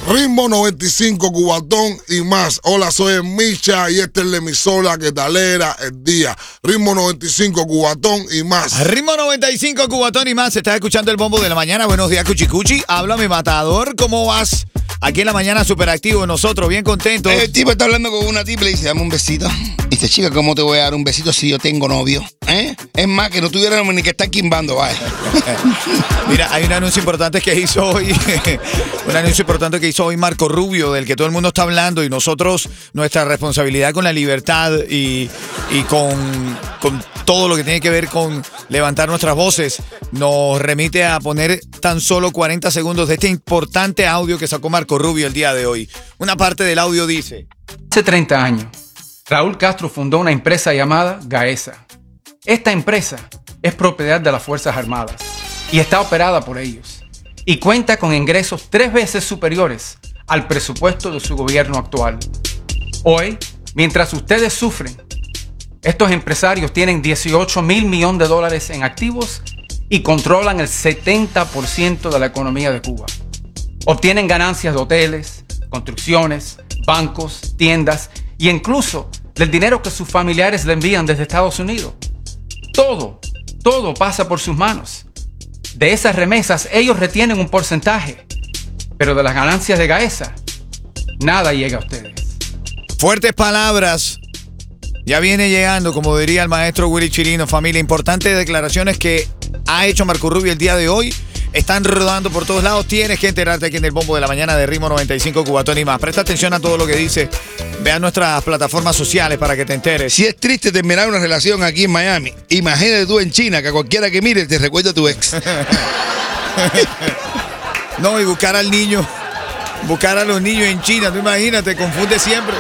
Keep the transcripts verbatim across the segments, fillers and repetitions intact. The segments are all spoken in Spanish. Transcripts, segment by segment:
Ritmo noventa y cinco, Cubatón y más. Hola, soy Micha y esta es la emisora que te alegra el día. Ritmo noventa y cinco, Cubatón y más. Ritmo noventa y cinco, Cubatón y más. Estás escuchando el bombo de la mañana. Buenos días, Cuchicuchi. Háblame, matador. ¿Cómo vas? Aquí en la mañana súper activo, nosotros bien contentos. El tipo está hablando con una tipa y le dice, dame un besito. Y dice, chica, ¿cómo te voy a dar un besito si yo tengo novio? ¿Eh? Es más, que no tuviéramos ni que estar quimbando, vaya. Mira, hay un anuncio importante que hizo hoy, un anuncio importante que hizo hoy Marco Rubio, del que todo el mundo está hablando, y nosotros, nuestra responsabilidad con la libertad y, y con, con todo lo que tiene que ver con levantar nuestras voces, nos remite a poner tan solo cuarenta segundos de este importante audio que sacó Marco Rubio el día de hoy. Una parte del audio dice: Hace treinta años, Raúl Castro fundó una empresa llamada Gaesa. Esta empresa es propiedad de las Fuerzas Armadas y está operada por ellos, y cuenta con ingresos tres veces superiores al presupuesto de su gobierno actual. Hoy, mientras ustedes sufren, estos empresarios tienen dieciocho mil millones de dólares en activos y controlan el setenta por ciento de la economía de Cuba. Obtienen ganancias de hoteles, construcciones, bancos, tiendas y incluso del dinero que sus familiares le envían desde Estados Unidos. Todo, todo pasa por sus manos. De esas remesas ellos retienen un porcentaje, pero de las ganancias de Gaesa, nada llega a ustedes. Fuertes palabras. Ya viene llegando, como diría el maestro Willy Chirino, familia. Importantes declaraciones que ha hecho Marco Rubio el día de hoy. Están rodando por todos lados. Tienes que enterarte aquí en el bombo de la mañana de Ritmo noventa y cinco, Cubatón y más. Presta atención a todo lo que dice. Ve a nuestras plataformas sociales para que te enteres. Si es triste terminar una relación aquí en Miami, imagínate tú en China, que a cualquiera que mire te recuerda a tu ex. No, y buscar al niño, buscar a los niños en China, tú imagínate, confunde siempre.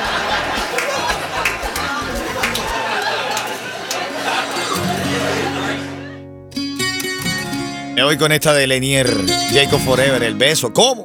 Me voy con esta de Lenier, Jacob Forever, el beso. ¿Cómo?